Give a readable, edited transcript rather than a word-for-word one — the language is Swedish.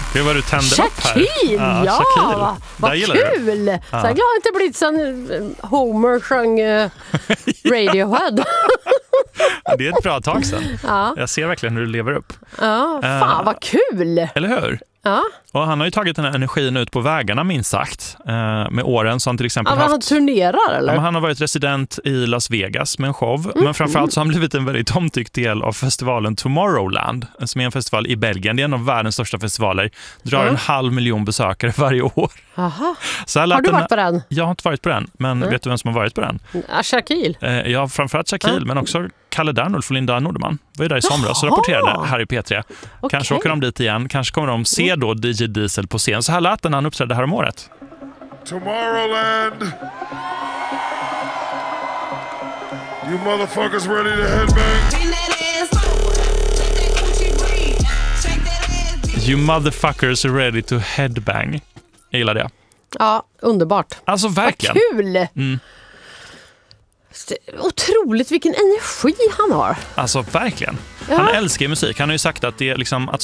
Det var du tände upp här. Ja, vad kul! Ja. Så jag glad att det blivit sen Homer sjöng Radiohead. Det är ett bra tag sedan. Ja. Jag ser verkligen hur du lever upp. Ja, fan vad kul! Eller hur? Ja. Och han har ju tagit den här energin ut på vägarna minst sagt. Med åren som till exempel han turnerar eller? Ja, han har varit resident i Las Vegas med en show. Men framförallt så har han blivit en väldigt omtyckt del av festivalen Tomorrowland. Som är en festival i Belgien. Det är en av världens största festivaler. Drar 500 000 besökare varje år. Aha. Så har du varit på den? Jag har inte varit på den. Men vet du vem som har varit på den? Shaquille. Ja, framförallt Shaquille. Men också Kalle Dernulf och Linda Nordman. Var ju där i somras och rapporterade här i P3. Kanske åker de dit igen. Kanske kommer de se då DJ Diesel på scen. Så här lät den när han uppträdde här om året. Tomorrowland. You motherfuckers ready to headbang? You motherfuckers are ready to headbang. Jag gillar det. Ja, underbart. Alltså verkligen. Vad kul! Otroligt vilken energi han har. Alltså verkligen. Han älskar musik. Han har ju sagt att det är liksom att